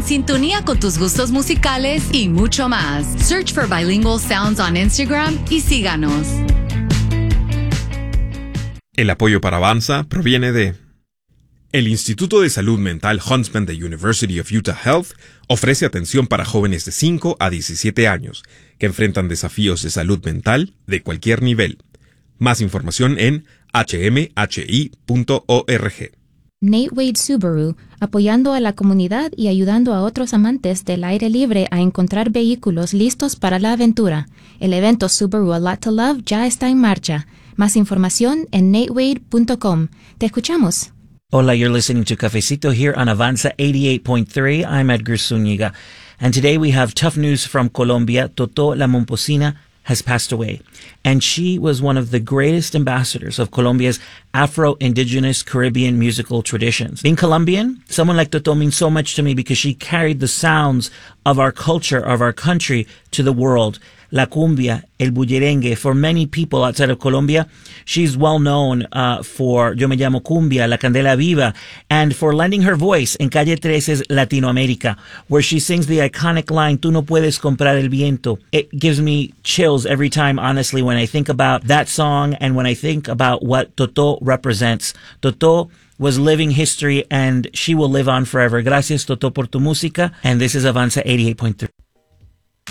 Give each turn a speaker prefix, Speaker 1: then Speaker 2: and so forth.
Speaker 1: en sintonía con tus gustos musicales y mucho más. Search for Bilingual Sounds on Instagram y síganos.
Speaker 2: El apoyo para Avanza proviene de el Instituto de Salud Mental Huntsman de University of Utah Health ofrece atención para jóvenes de 5 a 17 años que enfrentan desafíos de salud mental de cualquier nivel. Más información en hmhi.org.
Speaker 3: Nate Wade Subaru, apoyando a la comunidad y ayudando a otros amantes del aire libre a encontrar vehículos listos para la aventura. El evento Subaru A Lot to Love ya está en marcha. Más información en natewade.com. Te escuchamos.
Speaker 4: Hola, you're listening to Cafecito here on Avanza 88.3. I'm Edgar Zúñiga. And today we have tough news from Colombia. Totó La Momposina has passed away. And she was one of the greatest ambassadors of Colombia's Afro-Indigenous Caribbean musical traditions. Being Colombian, someone like Totó means so much to me because she carried the sounds of our culture, of our country, to the world. La cumbia, el bullerengue, for many people outside of Colombia, she's well known for Yo Me Llamo Cumbia, La Candela Viva, and for lending her voice in Calle 13's Latinoamérica, where she sings the iconic line, Tú no puedes comprar el viento. It gives me chills every time, honestly, when I think about that song and when I think about what Totó represents. Totó was living history and she will live on forever. Gracias, Totó, por tu música. And this is Avanza 88.3.